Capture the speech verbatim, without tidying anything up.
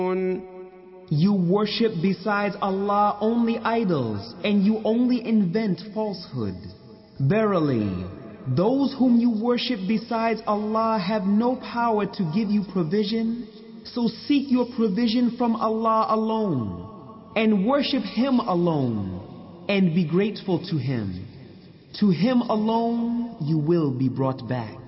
You worship besides Allah only idols, and you only invent falsehood. Verily, those whom you worship besides Allah have no power to give you provision, so seek your provision from Allah alone, and worship Him alone, and be grateful to Him. To Him alone you will be brought back.